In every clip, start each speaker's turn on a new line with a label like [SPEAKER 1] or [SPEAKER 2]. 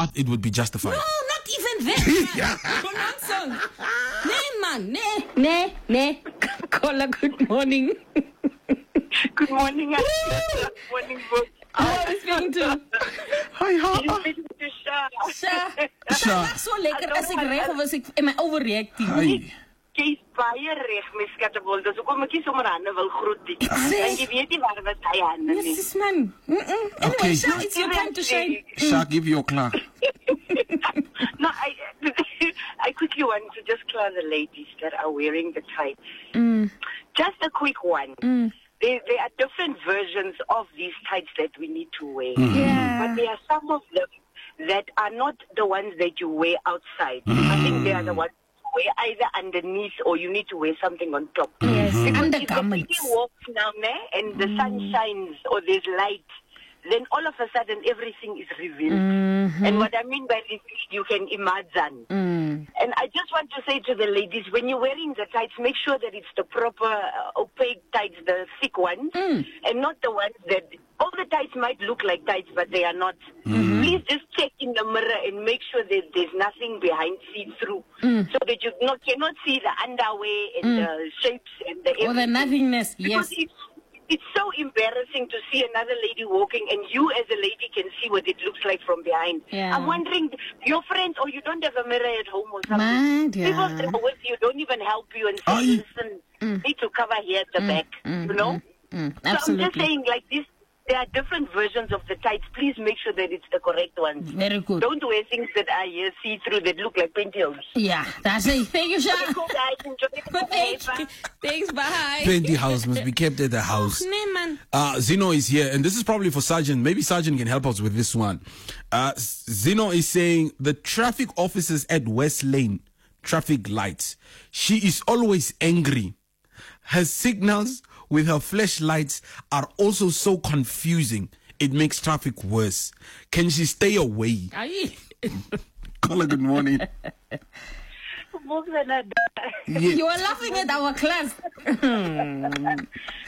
[SPEAKER 1] thought it would be justified.
[SPEAKER 2] No, not even that. Nonsense. Nee, man. Caller, good morning.
[SPEAKER 3] Good morning. Good morning, Book.
[SPEAKER 2] Who are we speaking to?
[SPEAKER 1] Hi,
[SPEAKER 3] You're speaking to Shah.
[SPEAKER 2] Shah. So lekker as ek reg of as ek am I overreacting?
[SPEAKER 1] Hi.
[SPEAKER 3] Jy is baie reg, my skatebol. Dis hoekom ek nie sommer hande wil groet nie. En jy weet nie waar was hy hande nie.
[SPEAKER 2] Yes, man. Anyway,
[SPEAKER 1] Okay.
[SPEAKER 2] Shah, it's your time to shine.
[SPEAKER 1] Shah, give your clock.
[SPEAKER 3] No, I quickly want to just clear the ladies that are wearing the tights. Just a quick one. There are different versions of these tights that we need to wear.
[SPEAKER 2] Yeah.
[SPEAKER 3] But there are some of them that are not the ones that you wear outside. I think they are the ones you wear either underneath or you need to wear something on top.
[SPEAKER 2] Yes,
[SPEAKER 3] Because if the
[SPEAKER 2] undergarments.
[SPEAKER 3] lady walks now and the sun shines or there's light, then all of a sudden everything is revealed. And what I mean by revealed, you can imagine. And I just want to say to the ladies, when you're wearing the tights, make sure that it's the proper opaque tights, the thick ones, and not the ones that, all the tights might look like tights, but they are not. Please just check in the mirror and make sure that there's nothing behind see-through, so that you cannot see the underwear and the shapes and the
[SPEAKER 2] Or the
[SPEAKER 3] everything.
[SPEAKER 2] nothingness, yes.
[SPEAKER 3] Because it's so embarrassing to see another lady walking and you as a lady can see what it looks like from behind.
[SPEAKER 2] Yeah.
[SPEAKER 3] I'm wondering, your friends, or you don't have a mirror at home or something.
[SPEAKER 2] Mind, yeah.
[SPEAKER 3] People that are with you don't even help you and say, listen, need to cover here at the back, you know? So I'm just
[SPEAKER 2] Absolutely.
[SPEAKER 3] saying, like this, there are different versions of the tights. Please make sure that it's the correct ones.
[SPEAKER 2] Very good.
[SPEAKER 3] Don't wear things that are here see-through that look like pantyhose.
[SPEAKER 2] Yeah, that's it. Thank you, Shah.
[SPEAKER 3] Cool, guys. Enjoy the
[SPEAKER 2] Thanks, bye.
[SPEAKER 1] Plenty house must be kept at the house.
[SPEAKER 2] Nee, man.
[SPEAKER 1] Zeno is here, and this is probably for Sergeant. Maybe Sergeant can help us with this one. Zeno is saying the traffic officers at West Lane traffic lights. She is always angry. Her signals with her flashlights are also so confusing. It makes traffic worse. Can she stay away?
[SPEAKER 2] Aye.
[SPEAKER 1] Caller, good morning.
[SPEAKER 2] You are laughing at our class.
[SPEAKER 3] Imagine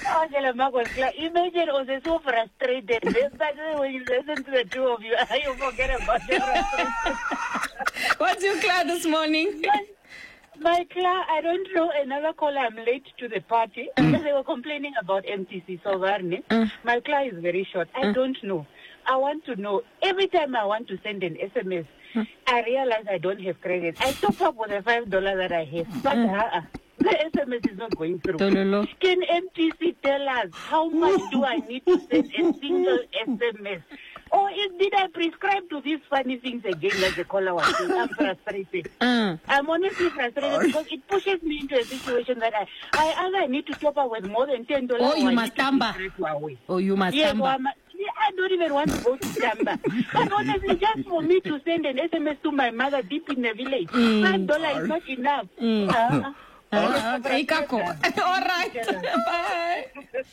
[SPEAKER 3] I was so frustrated. Especially when you listen to the two of you, you forget about the frustration.
[SPEAKER 2] What's your class this morning?
[SPEAKER 3] My class, I don't know, another caller, I'm late to the party. Because they were complaining about MTC, so my class is very short. I don't know. I want to know. Every time I want to send an SMS, I realize I don't have credit. I top up with the $5 that I have. But the SMS is not going through.
[SPEAKER 2] Tololo.
[SPEAKER 3] Can MTC tell us how much do I need to send a single SMS? Or did I prescribe to these funny things again, like the caller was saying? I'm frustrated. I'm honestly frustrated because it pushes me into a situation that I either need to top up with more than $10
[SPEAKER 2] Oh, you
[SPEAKER 3] or I
[SPEAKER 2] must
[SPEAKER 3] need to
[SPEAKER 2] tamba.
[SPEAKER 3] be straight away.
[SPEAKER 2] Oh, you must
[SPEAKER 3] Yes,
[SPEAKER 2] tamba.
[SPEAKER 3] I don't even want to go to Tamba. But honestly, just for me to send an SMS to my mother deep in the village, $5 is not enough.
[SPEAKER 2] Okay, Kako. All right. Bye.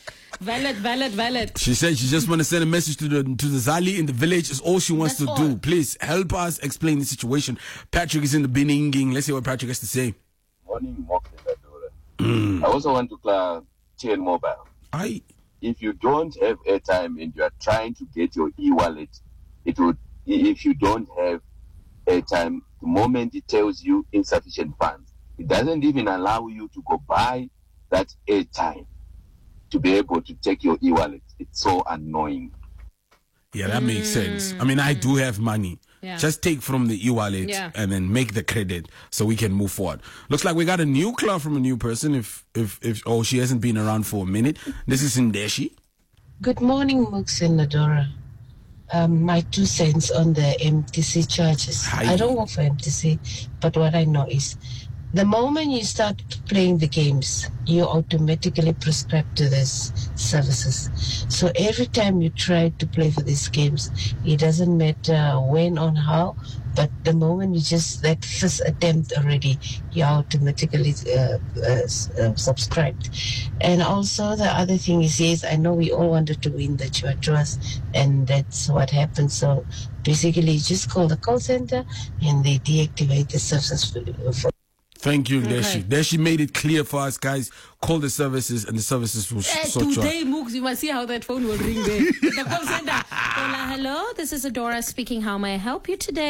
[SPEAKER 2] Valid.
[SPEAKER 1] She said she just want to send a message to the Zali in the village. Is all she wants
[SPEAKER 2] That's
[SPEAKER 1] to
[SPEAKER 2] all.
[SPEAKER 1] do. Please help us explain the situation. Patrick is in the Beninging. Let's see what Patrick has to say.
[SPEAKER 4] Morning, Mox and Adora. I also want to clear Chain Mobile.
[SPEAKER 1] Aye.
[SPEAKER 4] If you don't have airtime and you are trying to get your e-wallet, it would. If you don't have airtime, the moment it tells you insufficient funds, it doesn't even allow you to go buy that airtime to be able to take your e-wallet. It's so annoying.
[SPEAKER 1] Yeah, that makes sense. I mean, I do have money.
[SPEAKER 2] Yeah.
[SPEAKER 1] Just take from the e-wallet and then make the credit so we can move forward. Looks like we got a new club from a new person. If she hasn't been around for a minute. This is Ndeshi.
[SPEAKER 5] Good morning, Mooks and Nadora. My 2 cents on the MTC charges.
[SPEAKER 1] Hi.
[SPEAKER 5] I don't work for MTC, but what I know is the moment you start playing the games, you automatically prescribe to these services. So every time you try to play for these games, it doesn't matter when or how, but the moment you just, that first attempt already, you automatically subscribed. And also the other thing is, yes, I know we all wanted to win the Chuachuas, and that's what happened. So basically, you just call the call center and they deactivate the services for
[SPEAKER 1] Thank you, Ndeshi. Ndeshi made it clear for us, guys. Call the services and the services will sort you out.
[SPEAKER 2] Today, Mooks, you must see how that phone will ring there. The call center. Hola, hello. This is Adora speaking. How may I help you today?